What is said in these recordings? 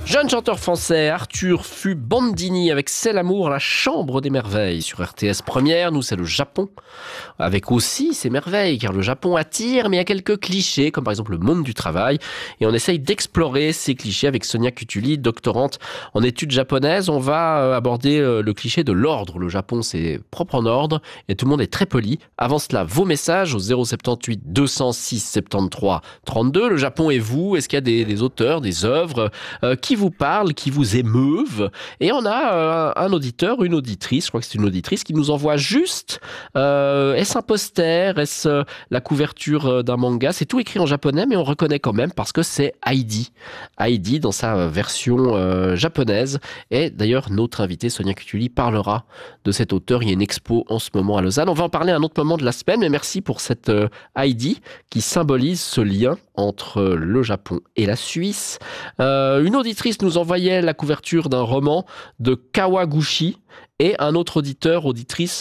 Jeune chanteur français, Arthur Fubandini avec C'est l'amour, la chambre des merveilles sur RTS Première. Nous, c'est le Japon, avec aussi ses merveilles, car le Japon attire, mais il y a quelques clichés, comme par exemple le monde du travail. Et on essaye d'explorer ces clichés avec Sonia Cutuli, doctorante en études japonaises. On va aborder le cliché de l'ordre. Le Japon, c'est propre en ordre, et tout le monde est très poli. Avant cela, vos messages au 078 206 73 32. Le Japon et vous, est-ce qu'il y a des auteurs, des œuvres qui vous parlent, qui vous émeuvent? Et on a un auditeur, une auditrice, je crois que c'est une auditrice, qui nous envoie juste, est-ce un poster, est-ce la couverture d'un manga? C'est tout écrit en japonais, mais on reconnaît quand même parce que c'est Heidi. Heidi dans sa version japonaise. Et d'ailleurs, notre invitée, Sonia Cutuli, parlera de cet auteur. Il y a une expo en ce moment à Lausanne. On va en parler à un autre moment de la semaine, mais merci pour cette Heidi qui symbolise ce lien entre le Japon et la Suisse. Une auditrice nous envoyait la couverture d'un roman de Kawaguchi et un autre auditrice,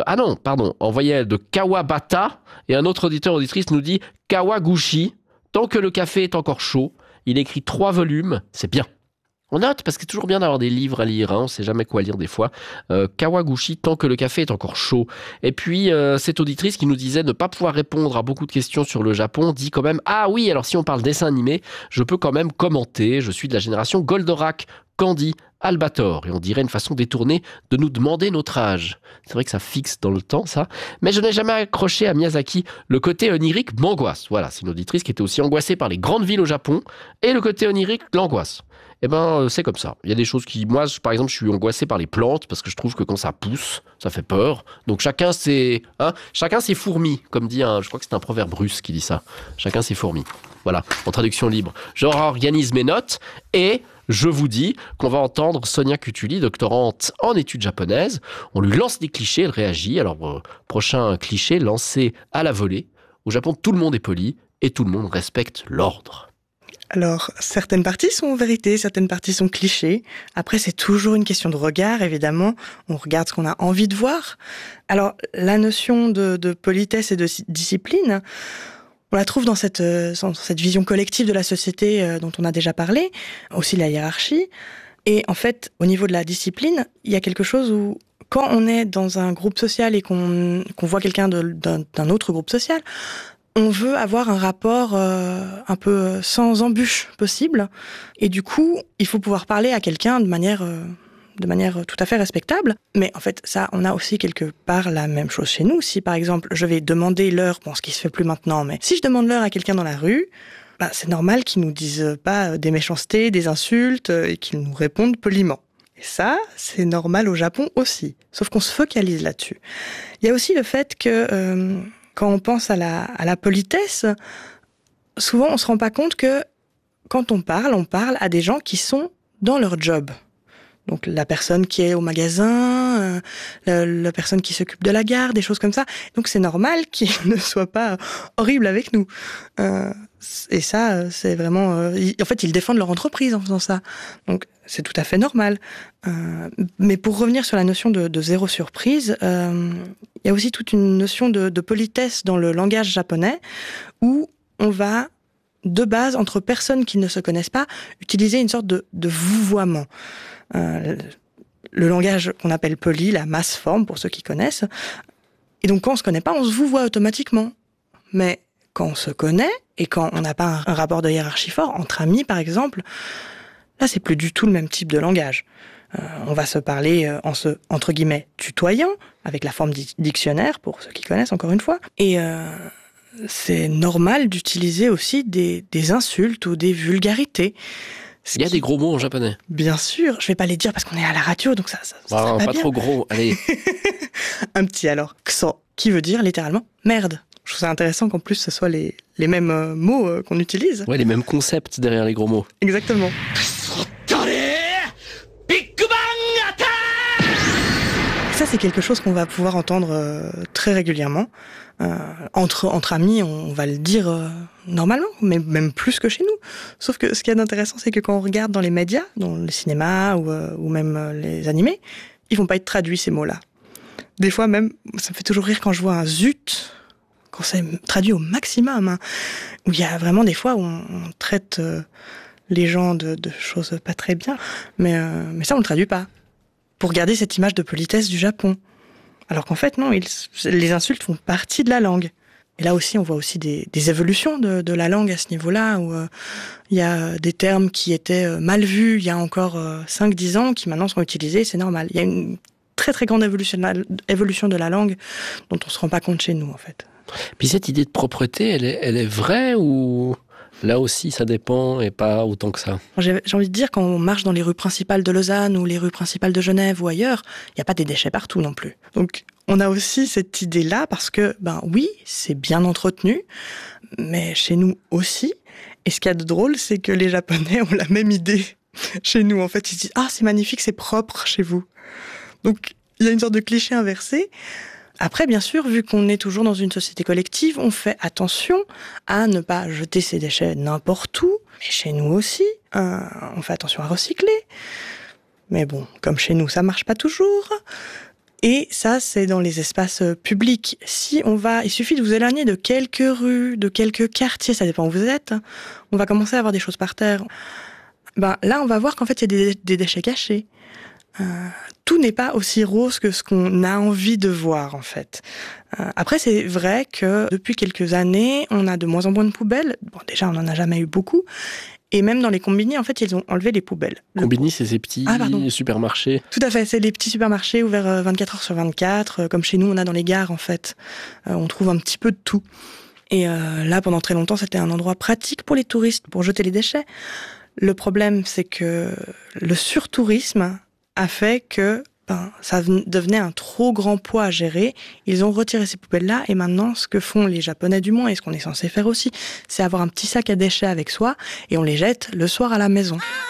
envoyait de Kawabata, et un autre auditrice nous dit Kawaguchi, tant que le café est encore chaud. Il écrit 3 volumes, c'est bien. On note, parce que c'est toujours bien d'avoir des livres à lire, on ne sait jamais quoi lire des fois. Kawaguchi, tant que le café est encore chaud. Et puis, cette auditrice qui nous disait ne pas pouvoir répondre à beaucoup de questions sur le Japon, dit quand même « Ah oui, alors si on parle dessin animé, je peux quand même commenter. Je suis de la génération Goldorak, Candy, Albator. » Et on dirait une façon détournée de nous demander notre âge. C'est vrai que ça fixe dans le temps, ça. Mais je n'ai jamais accroché à Miyazaki. Le côté onirique m'angoisse. Voilà, c'est une auditrice qui était aussi angoissée par les grandes villes au Japon. Et le côté onirique l'angoisse. Eh ben, c'est comme ça. Il y a des choses qui... Moi, par exemple, je suis angoissé par les plantes parce que je trouve que quand ça pousse, ça fait peur. Donc chacun ses fourmis, comme dit je crois que c'est un proverbe russe qui dit ça. Chacun ses fourmis. Voilà, en traduction libre. Je réorganise mes notes et je vous dis qu'on va entendre Sonia Cutuli, doctorante en études japonaises. On lui lance des clichés, elle réagit. Alors, prochain cliché lancé à la volée. Au Japon, tout le monde est poli et tout le monde respecte l'ordre. Alors, certaines parties sont vérité, certaines parties sont clichés. Après, c'est toujours une question de regard, évidemment. On regarde ce qu'on a envie de voir. Alors, la notion de politesse et de discipline, on la trouve dans cette vision collective de la société dont on a déjà parlé, aussi la hiérarchie. Et en fait, au niveau de la discipline, il y a quelque chose où, quand on est dans un groupe social et qu'on voit quelqu'un d'un autre groupe social, on veut avoir un rapport un peu sans embûche possible. Et du coup, il faut pouvoir parler à quelqu'un de manière tout à fait respectable. Mais en fait, ça, on a aussi quelque part la même chose chez nous. Si par exemple, je vais demander l'heure, ce qui se fait plus maintenant, mais si je demande l'heure à quelqu'un dans la rue, c'est normal qu'il nous dise pas des méchancetés, des insultes, et qu'il nous réponde poliment. Et ça, c'est normal au Japon aussi. Sauf qu'on se focalise là-dessus. Il y a aussi le fait que... quand on pense à la politesse, souvent on se rend pas compte que quand on parle à des gens qui sont dans leur job. Donc la personne qui est au magasin, la personne qui s'occupe de la gare, des choses comme ça. Donc c'est normal qu'ils ne soient pas horribles avec nous. Et ça, c'est vraiment... en fait, ils défendent leur entreprise en faisant ça. Donc c'est tout à fait normal. Mais pour revenir sur la notion de zéro surprise, il y a aussi toute une notion de politesse dans le langage japonais où on va, de base, entre personnes qui ne se connaissent pas, utiliser une sorte de vouvoiement. Le langage qu'on appelle poli, la mass forme, pour ceux qui connaissent. Et donc, quand on se connaît pas, on se vouvoie automatiquement. Mais quand on se connaît, et quand on n'a pas un rapport de hiérarchie fort, entre amis, par exemple, là, c'est plus du tout le même type de langage. On va se parler en se, entre guillemets, tutoyant, avec la forme dictionnaire, pour ceux qui connaissent, encore une fois. Et c'est normal d'utiliser aussi des insultes ou des vulgarités. Il y a des gros mots en japonais. Bien sûr, je vais pas les dire parce qu'on est à la radio, donc ça pas bien. Trop gros, allez. Un petit alors, kso, qui veut dire littéralement merde. Je trouve ça intéressant qu'en plus ce soit les mêmes mots qu'on utilise. Ouais, les mêmes concepts derrière les gros mots. Exactement. Ça, c'est quelque chose qu'on va pouvoir entendre très régulièrement. Entre amis, on va le dire normalement, mais même plus que chez nous. Sauf que ce qu'il y a d'intéressant, c'est que quand on regarde dans les médias, dans le cinéma ou même les animés, ils vont pas être traduits, ces mots-là. Des fois même, ça me fait toujours rire quand je vois un zut, quand c'est traduit au maximum, où il y a vraiment des fois où on traite les gens de choses pas très bien. Mais ça, on le traduit pas. Pour garder cette image de politesse du Japon. Alors qu'en fait, non, les insultes font partie de la langue. Et là aussi, on voit aussi des évolutions de la langue à ce niveau-là, où il y a des termes qui étaient mal vus il y a encore 5-10 ans, qui maintenant sont utilisés, c'est normal. Il y a une très très grande évolution de la langue dont on se rend pas compte chez nous, en fait. Puis cette idée de propreté, elle est vraie ou là aussi ça dépend et pas autant que ça? J'ai envie de dire, quand on marche dans les rues principales de Lausanne ou les rues principales de Genève ou ailleurs, il n'y a pas des déchets partout non plus. Donc on a aussi cette idée-là parce que, oui, c'est bien entretenu, mais chez nous aussi. Et ce qu'il y a de drôle, c'est que les Japonais ont la même idée chez nous. En fait, ils disent « Ah, c'est magnifique, c'est propre chez vous ». Donc il y a une sorte de cliché inversé. Après, bien sûr, vu qu'on est toujours dans une société collective, on fait attention à ne pas jeter ses déchets n'importe où. Mais chez nous aussi, on fait attention à recycler. Mais bon, comme chez nous, ça marche pas toujours. Et ça, c'est dans les espaces publics. Il suffit de vous éloigner de quelques rues, de quelques quartiers, ça dépend où vous êtes. On va commencer à avoir des choses par terre. Là, on va voir qu'en fait, il y a des déchets cachés. Tout n'est pas aussi rose que ce qu'on a envie de voir, en fait. Après, c'est vrai que depuis quelques années, on a de moins en moins de poubelles. Bon, déjà, on n'en a jamais eu beaucoup. Et même dans les combini, en fait, ils ont enlevé les poubelles. Combini, c'est ces petits supermarchés? Tout à fait, c'est les petits supermarchés ouverts 24 heures sur 24, comme chez nous, on a dans les gares, en fait. On trouve un petit peu de tout. Et là, pendant très longtemps, c'était un endroit pratique pour les touristes, pour jeter les déchets. Le problème, c'est que le surtourisme a fait que ça devenait un trop grand poids à gérer. Ils ont retiré ces poubelles-là et maintenant, ce que font les Japonais du moins, et ce qu'on est censé faire aussi, c'est avoir un petit sac à déchets avec soi et on les jette le soir à la maison.